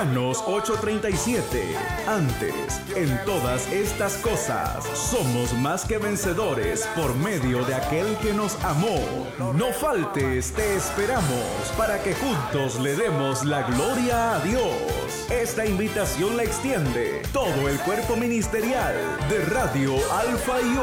Romanos 8:37. Antes, en todas estas cosas, somos más que vencedores por medio de aquel que nos amó. No faltes, te esperamos para que juntos le demos la gloria a Dios. Esta invitación la extiende todo el cuerpo ministerial de Radio Alfa y